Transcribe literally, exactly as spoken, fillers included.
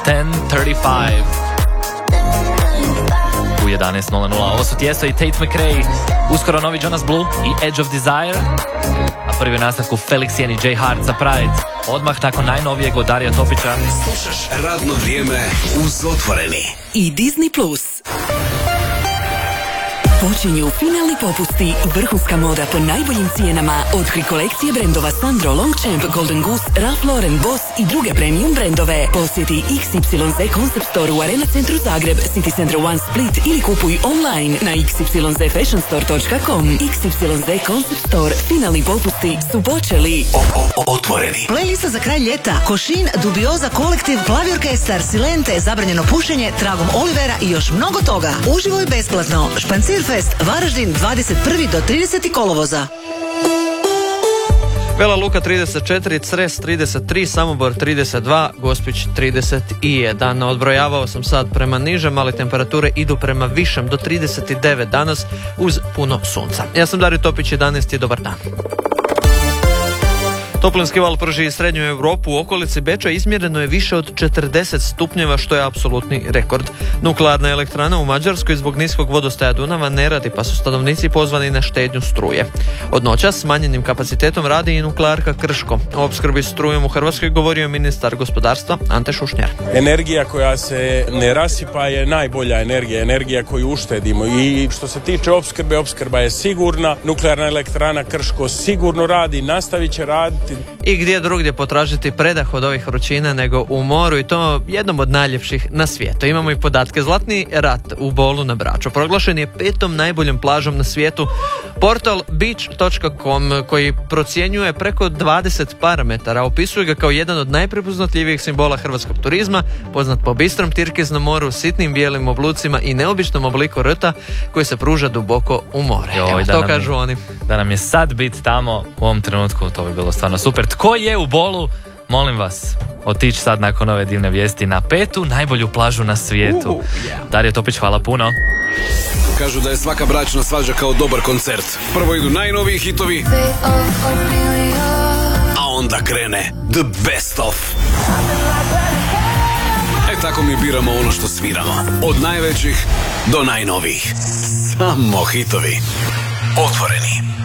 ten thirty-five. U jedanaest nula nula. Ovo su Tiesto i Tate McRae. Uskoro novi Jonas Blue i Edge of Desire. A prvi u nastavku Felix Jen i J Hart za Pride. Odmah nakon najnovijeg od Darija Topića. Slušaš radno vrijeme uz Otvoreni. I Disney Plus. Počinju finalni popusti, vrhunska moda po najboljim cijenama. Otkri kolekcije brendova Sandro, Longchamp, Golden Goose, Ralph Lauren, Boss i druge premium brendove. Posjeti iks ipsilon zet Concept Store u Arena centru Zagreb, City Center One Split ili kupuj online na iks ipsilon zet fashion store dot com. iks ipsilon zet Concept Store, finalni popusti su počeli. O, o, otvoreni. Playlista za kraj ljeta. Košin, Dubioza, Kolektiv, Plavi orkestar, Silente, Zabranjeno pušenje, Tragom Olivera i još mnogo toga. Uživaj besplatno. Špancir Fest, Varaždin, dvadeset prvog do tridesetog kolovoza. Vela Luka trideset četiri, Cres trideset tri, Samobor trideset dva, Gospić trideset jedan. Odbrojavao sam sad prema nižem, ali temperature idu prema višem do trideset devet danas uz puno sunca. Ja sam Dario Topić, jedanaest. Dobar dan. Toplinski val prži srednju Europu. U okolici Beča izmjereno je više od četrdeset stupnjeva, što je apsolutni rekord. Nuklearna elektrana u Mađarskoj zbog niskog vodostaja Dunava ne radi, pa su stanovnici pozvani na štednju struje. Od noćas smanjenim kapacitetom radi i nuklearka Krško. O opskrbi strujom u Hrvatskoj govorio je ministar gospodarstva Ante Šušnjar. Energija koja se ne rasipa je najbolja energija, energija koju uštedimo. I što se tiče opskrbe, opskrba je sigurna. Nuklearna elektrana Krško sigurno radi, nastavit će raditi. I gdje drugdje potražiti predah od ovih vrućina nego u moru, i to jednom od najljepših na svijetu. Imamo i podatke. Zlatni rat u Bolu na Braču proglašen je petom najboljom plažom na svijetu. Portal beach dot com koji procjenjuje preko dvadeset parametara opisuje ga kao jedan od najprepoznatljivijih simbola hrvatskog turizma, poznat po bistrom tirkiznom moru, sitnim bijelim oblucima i neobičnom obliku rta koji se pruža duboko u more. Joj, Evo, da to nam, kažu oni. Da nam je sad bit tamo u ovom trenutku, to bi bilo stvarno super. Tko je u Bolu? Molim vas, otići sad nakon ove divne vijesti na petu najbolju plažu na svijetu. Uh, yeah. Dario Topić, hvala puno. Kažu da je svaka bračna svađa kao dobar koncert. Prvo idu najnoviji hitovi, a onda krene The Best Of. E tako mi biramo ono što sviramo. Od najvećih do najnovijih. Samo hitovi. Otvoreni.